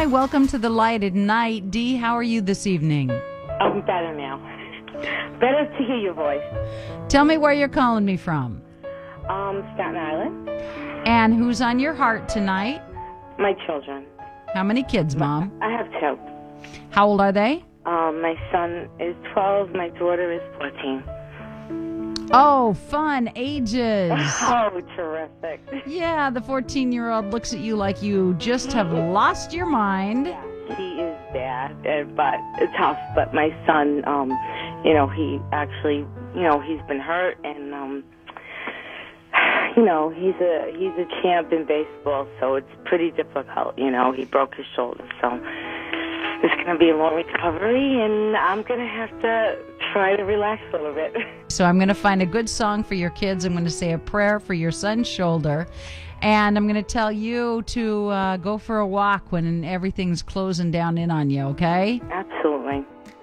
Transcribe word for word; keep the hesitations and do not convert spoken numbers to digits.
Hi, welcome to the light at night. Dee, how are you this evening? I'm better now. Better to hear your voice. Tell me where you're calling me from. Um, Staten Island. And who's on your heart tonight? My children. How many kids, Mom? I have two. How old are they? Um, my son is twelve. My daughter is fourteen. Oh, fun ages. Oh, terrific. Yeah, the fourteen-year-old looks at you like you just have lost your mind. He is bad, uh, but tough. But my son, um, you know, he actually, you know, he's been hurt, and um, you know, he's a he's a champ in baseball, so it's pretty difficult. You know, he broke his shoulder, so it's going to be a long recovery, and I'm going to have to try to relax a little bit. So I'm going to find a good song for your kids. I'm going to say a prayer for your son's shoulder. And I'm going to tell you to uh, go for a walk when everything's closing down in on you, okay? Absolutely.